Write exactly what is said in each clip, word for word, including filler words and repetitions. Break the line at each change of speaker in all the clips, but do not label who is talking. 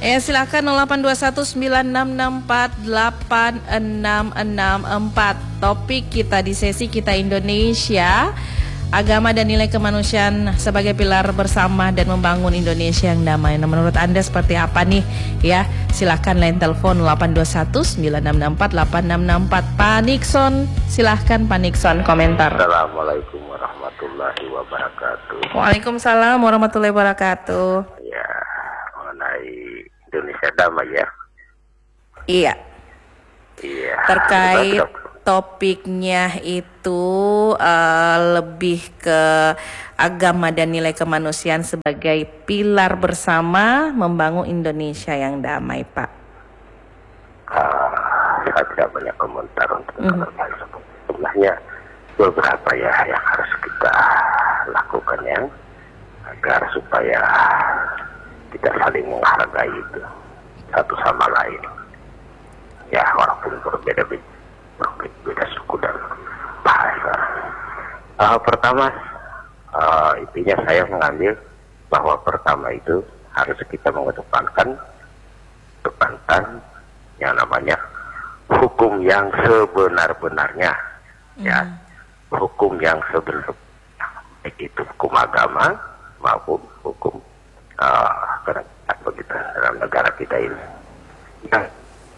Ya, silakan nol delapan dua satu sembilan enam enam empat delapan enam enam empat. Topik kita di sesi Kita Indonesia, agama dan nilai kemanusiaan sebagai pilar bersama dan membangun Indonesia yang damai. Nah, menurut Anda seperti apa nih? Ya, silakan line telepon nol delapan dua satu sembilan enam enam empat delapan enam enam empat. Pak Nixon, silakan Pak Nixon komentar.
Assalamualaikum warahmatullahi wabarakatuh.
Waalaikumsalam warahmatullahi wabarakatuh.
Ya, mengenai Indonesia damai ya.
Iya.
Iya.
Terkait topiknya itu uh, lebih ke agama dan nilai kemanusiaan sebagai pilar bersama membangun Indonesia yang damai, Pak.
Uh, saya tidak banyak komentar untuk mm-hmm. hal seperti itu. Sebenarnya beberapa ya yang harus kita lakukan ya agar supaya kita saling menghargai itu satu sama lain. Ya, walaupun berbeda-beda, berbeda suku dan bahasa. Uh, pertama, uh, intinya saya mengambil bahwa pertama itu harus kita mengedepankan kedepankan yang namanya hukum yang sebenar-benarnya, mm. ya, hukum yang sebenar-benarnya, baik itu hukum agama maupun hukum uh, begitu dalam negara kita ini. Yang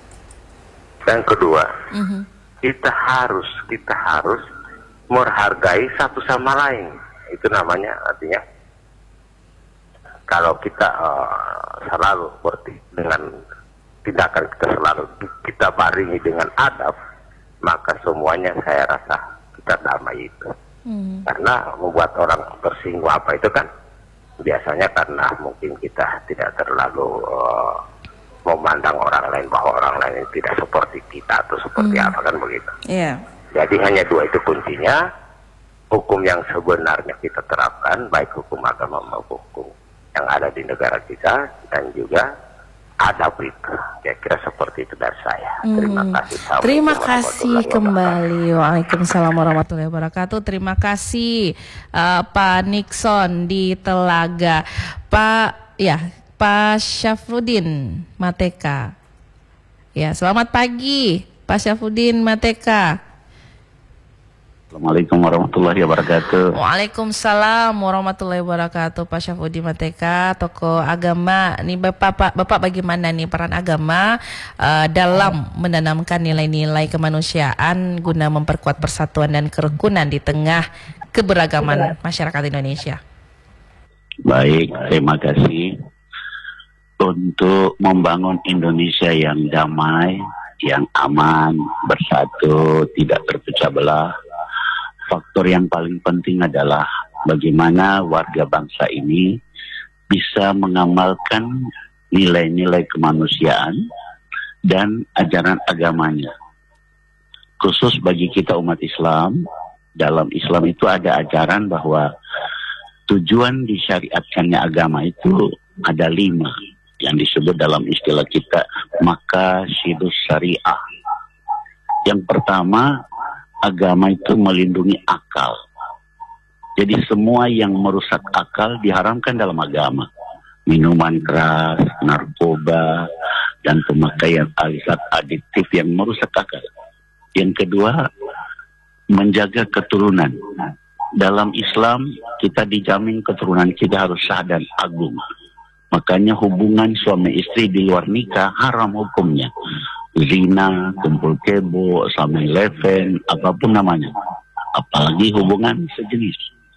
Dan kedua, mm-hmm. kita harus kita harus menghargai satu sama lain. Itu namanya artinya kalau kita uh, selalu berarti dengan tindakan kita selalu kita baringi dengan adab, maka semuanya saya rasa kita damai itu. Mm. Karena membuat orang tersinggung apa itu kan biasanya karena mungkin kita tidak terlalu uh, memandang orang lain bahwa orang lain tidak seperti kita atau seperti hmm. apa kan begitu. Yeah. Jadi hanya dua itu kuncinya, hukum yang sebenarnya kita terapkan, baik hukum agama maupun hukum yang ada di negara kita, dan juga adab itu. Kira-kira seperti itu dari saya. Hmm. Terima kasih.
Terima kasih kembali. Waalaikumsalam warahmatullahi wabarakatuh. Terima kasih uh, Pak Nixon di Telaga. Pak, ya. Pak Syafruddin Mateka. Ya, selamat pagi Pak Syafruddin Mateka.
Assalamualaikum warahmatullahi wabarakatuh.
Waalaikumsalam warahmatullahi wabarakatuh. Pak Syafruddin Mateka, tokoh agama. Nih Bapak, Pak, Bapak bagaimana nih peran agama uh, dalam menanamkan nilai-nilai kemanusiaan guna memperkuat persatuan dan kerukunan di tengah keberagaman masyarakat Indonesia?
Baik, terima kasih. Untuk membangun Indonesia yang damai, yang aman, bersatu, tidak terpecah belah, faktor yang paling penting adalah bagaimana warga bangsa ini bisa mengamalkan nilai-nilai kemanusiaan dan ajaran agamanya. Khusus bagi kita umat Islam, dalam Islam itu ada ajaran bahwa tujuan disyariatkannya agama itu ada lima, yang disebut dalam istilah kita maqasidus syariah. Yang pertama, agama itu melindungi akal. Jadi semua yang merusak akal diharamkan dalam agama. Minuman keras, narkoba, dan pemakaian zat adiktif yang merusak akal. Yang kedua, menjaga keturunan. Dalam Islam kita dijamin keturunan kita harus sah dan agung. Makanya hubungan suami istri di luar nikah haram hukumnya. Zina, kumpul kebo, sama eleven, apapun namanya. Apalagi hubungan sejenis.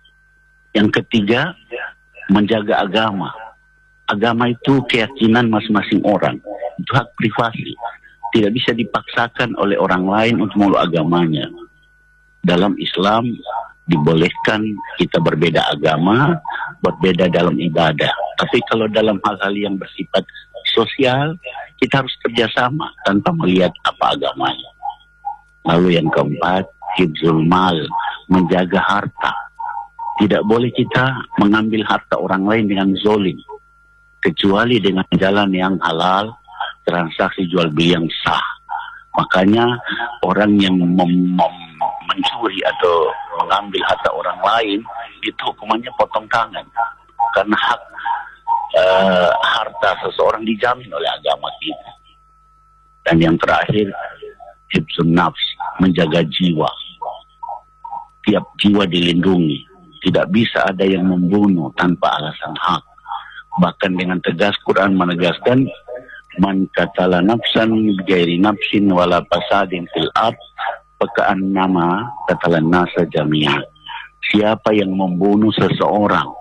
Yang ketiga, menjaga agama. Agama itu keyakinan masing-masing orang. Itu hak privasi. Tidak bisa dipaksakan oleh orang lain untuk meluk agamanya. Dalam Islam dibolehkan kita berbeda agama, berbeda dalam ibadah. Tapi kalau dalam hal-hal yang bersifat sosial, kita harus kerjasama tanpa melihat apa agamanya. Lalu yang keempat, hifzul mal, menjaga harta. Tidak boleh kita mengambil harta orang lain dengan zolim, kecuali dengan jalan yang halal, transaksi jual beli yang sah. Makanya orang yang mem- mem- mencuri atau mengambil harta orang lain itu hukumannya potong tangan, karena hak uh, hak harta seseorang dijamin oleh agama kita. Dan yang terakhir, hifzun nafs, menjaga jiwa. Tiap jiwa dilindungi. Tidak bisa ada yang membunuh tanpa alasan hak. Bahkan dengan tegas Quran menegaskan, man qatala nafsan bighairi nafsin wala fasadin fil ard fakaan nama qatalan nasa jami'an. Siapa yang membunuh seseorang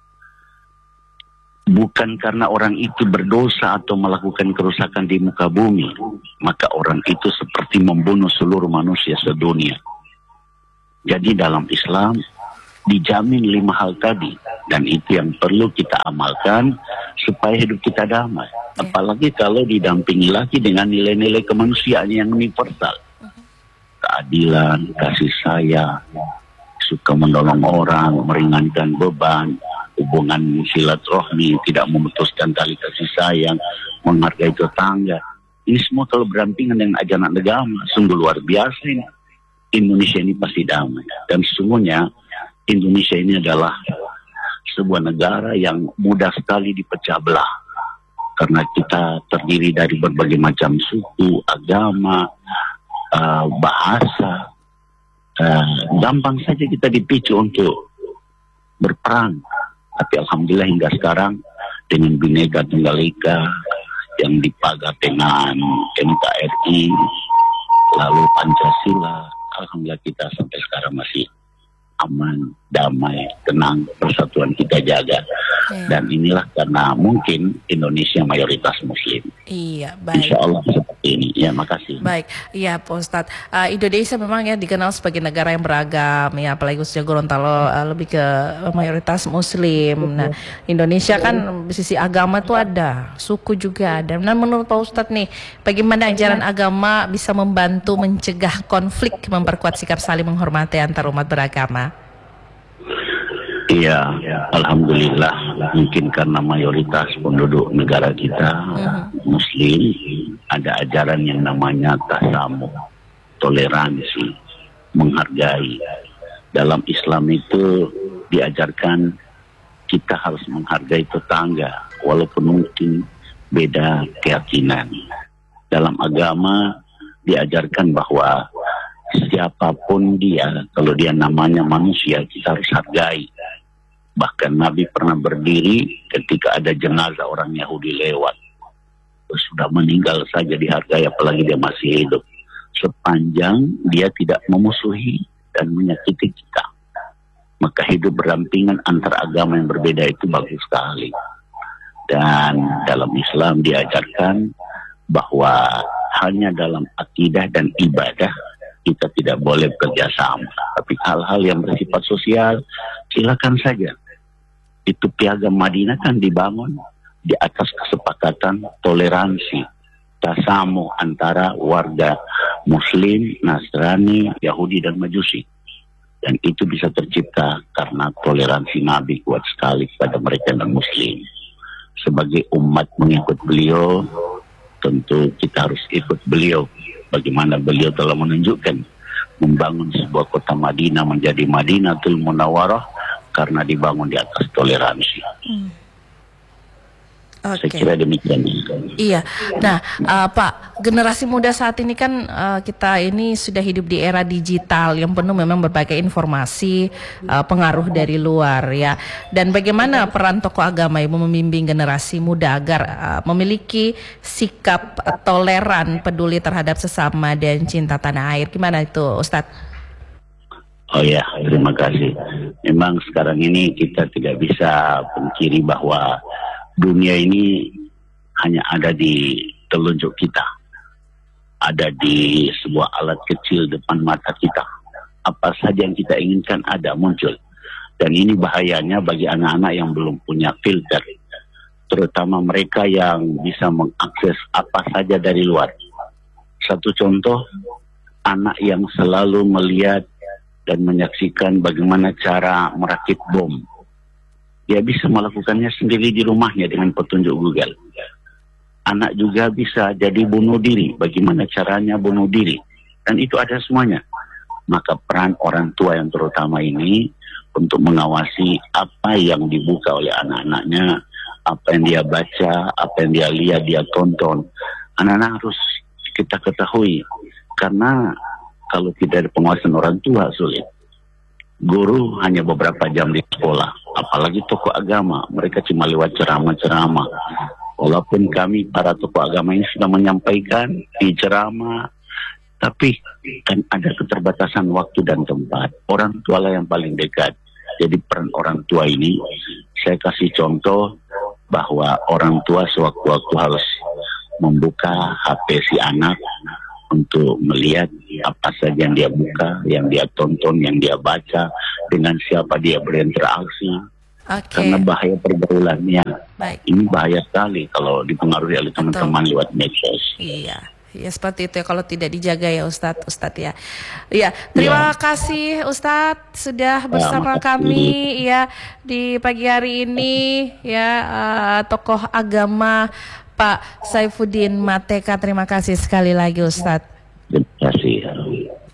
bukan karena orang itu berdosa atau melakukan kerusakan di muka bumi, maka orang itu seperti membunuh seluruh manusia sedunia. Jadi dalam Islam dijamin lima hal tadi, dan itu yang perlu kita amalkan supaya hidup kita damai. Apalagi kalau didampingi lagi dengan nilai-nilai kemanusiaan yang universal. Keadilan, kasih sayang, suka menolong orang, meringankan beban, hubungan silaturahmi, tidak memutuskan tali kasih sayang, menghargai tetangga. Ini semua kalau berdampingan dengan ajaran agama, sungguh luar biasa ini. Indonesia ini pasti damai. Dan sesungguhnya Indonesia ini adalah sebuah negara yang mudah sekali dipecah belah. Karena kita terdiri dari berbagai macam suku, agama, uh, bahasa. Uh, gampang saja kita dipicu untuk berperang. Tapi alhamdulillah hingga sekarang dengan Bhinneka Tunggal Ika yang dipagar dengan N K R I, lalu Pancasila, alhamdulillah kita sampai sekarang masih aman, damai, tenang, persatuan kita jaga. Ya. Dan inilah karena mungkin Indonesia mayoritas Muslim.
Iya, baik.
Insya Allah seperti ini. Ya, makasih.
Baik, iya Pak Ustadz. Uh, Indonesia memang ya dikenal sebagai negara yang beragam, ya apalagi khususnya Gorontalo uh, lebih ke mayoritas Muslim. Nah, Indonesia kan sisi agama tuh ada, suku juga ada. Nah, menurut Pak Ustadz nih, bagaimana ajaran agama bisa membantu mencegah konflik, memperkuat sikap saling menghormati antar umat beragama?
Iya, alhamdulillah mungkin karena mayoritas penduduk negara kita uh-huh. Muslim, ada ajaran yang namanya tasamuh, toleransi, menghargai. Dalam Islam itu diajarkan kita harus menghargai tetangga walaupun mungkin beda keyakinan. Dalam agama diajarkan bahwa siapapun dia, kalau dia namanya manusia, kita harus hargai. Bahkan Nabi pernah berdiri ketika ada jenazah orang Yahudi lewat. Sudah meninggal saja dihargai, apalagi dia masih hidup. Sepanjang dia tidak memusuhi dan menyakiti kita. Maka hidup berdampingan antara agama yang berbeda itu bagus sekali. Dan dalam Islam diajarkan bahwa hanya dalam akidah dan ibadah kita tidak boleh bekerjasama. Tapi hal-hal yang bersifat sosial, silakan saja. Itu Piagam Madinah kan dibangun di atas kesepakatan toleransi, tasamuh antara warga Muslim, Nasrani, Yahudi, dan Majusi. Dan itu bisa tercipta karena toleransi Nabi kuat sekali kepada mereka dan Muslim. Sebagai umat mengikut beliau, tentu kita harus ikut beliau. Bagaimana beliau telah menunjukkan membangun sebuah kota Madinah menjadi Madinatul Munawwarah karena dibangun di atas toleransi. Hmm. Okay. Saya kira demikian.
Iya. Nah, uh, Pak, generasi muda saat ini kan uh, kita ini sudah hidup di era digital yang penuh memang berbagai informasi, uh, pengaruh dari luar ya. Dan bagaimana peran tokoh agama ibu membimbing generasi muda agar uh, memiliki sikap uh, toleran, peduli terhadap sesama dan cinta tanah air? Gimana itu, Ustadz?
Oh ya, terima kasih. Memang sekarang ini kita tidak bisa pungkiri bahwa dunia ini hanya ada di telunjuk kita. Ada di sebuah alat kecil depan mata kita. Apa saja yang kita inginkan ada, muncul. Dan ini bahayanya bagi anak-anak yang belum punya filter. Terutama mereka yang bisa mengakses apa saja dari luar. Satu contoh, anak yang selalu melihat dan menyaksikan bagaimana cara merakit bom. Dia bisa melakukannya sendiri di rumahnya dengan petunjuk Google. Anak juga bisa jadi bunuh diri, bagaimana caranya bunuh diri. Dan itu ada semuanya. Maka peran orang tua yang terutama ini untuk mengawasi apa yang dibuka oleh anak-anaknya, apa yang dia baca, apa yang dia lihat, dia tonton. Anak-anak harus kita ketahui, karena kalau tidak ada pengawasan orang tua sulit. Guru hanya beberapa jam di sekolah, apalagi tokoh agama, mereka cuma lewat ceramah-ceramah. Walaupun kami para tokoh agama ini sudah menyampaikan di ceramah, tapi kan ada keterbatasan waktu dan tempat. Orang tua lah yang paling dekat. Jadi peran orang tua ini, saya kasih contoh bahwa orang tua sewaktu-waktu harus membuka H P si anak untuk melihat apa saja yang dia buka, yang dia tonton, yang dia baca, dengan siapa dia berinteraksi.
Okay.
Karena bahaya pergaulannya.
Baik.
Ini bahaya sekali kalau dipengaruhi oleh teman-teman lewat medsos.
Iya. Ya seperti itu ya, kalau tidak dijaga ya Ustadz, Ustadz ya. Ya, terima ya. kasih Ustadz sudah bersama ya, kami ya di pagi hari ini ya, uh, tokoh agama Pak Saifuddin Mateka. Terima kasih sekali lagi Ustadz.
Terima kasih.